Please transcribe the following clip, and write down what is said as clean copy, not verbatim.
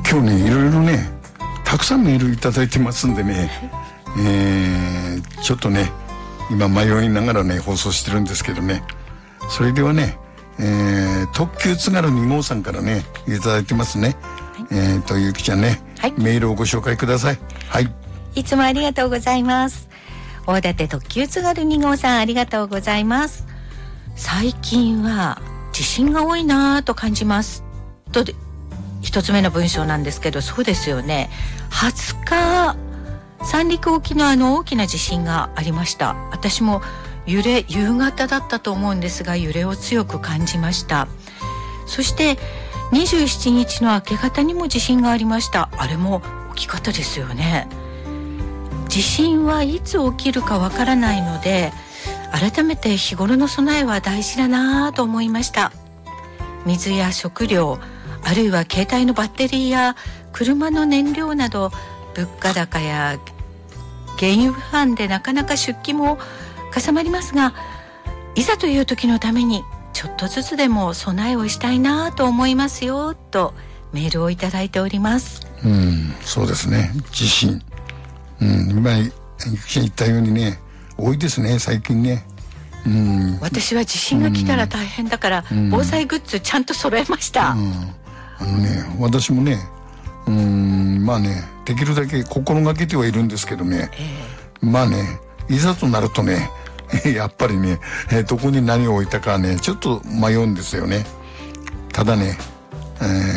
今日ねいろいろねたくさんメールいただいてますんでね、ちょっとね今迷いながらね放送してるんですけどね。それではね、特急津軽2号さんからねいただいてますね。ゆきちゃんね、はい、メールをご紹介ください。はい、 いつもありがとうございます。大館特急津軽2号さん、ありがとうございます。最近は地震が多いなと感じますと一つ目の文章なんですけど、そうですよね。20日三陸沖の大きな地震がありました。私も夕方だったと思うんですが、揺れを強く感じました。そして27日の明け方にも地震がありました。あれも大きかったですよね。地震はいつ起きるかわからないので、改めて日頃の備えは大事だなと思いました。水や食料、あるいは携帯のバッテリーや車の燃料など、物価高や原油不安でなかなか出費もかさまりますが、いざという時のためにちょっとずつでも備えをしたいなと思いますよとメールをいただいております。 そうですね、地震、今ゆきちゃん言ったようにね多いですね最近ね。 私は地震が来たら大変だから、防災グッズちゃんと揃えました。 私もねまあねできるだけ心がけてはいるんですけどね、まあねいざとなるとねやっぱりね、どこに何を置いたかねちょっと迷うんですよね。ただね、